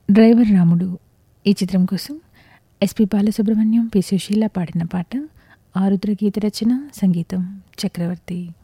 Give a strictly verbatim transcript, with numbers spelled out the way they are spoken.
Driver రాముడు ఈ చిత్రం కోసం ఎస్పి బాలసుబ్రహ్మణ్యం, పి సుశీల పాడిన పాట. ఆరుద్ర గీత రచన, సంగీతం చక్రవర్తి.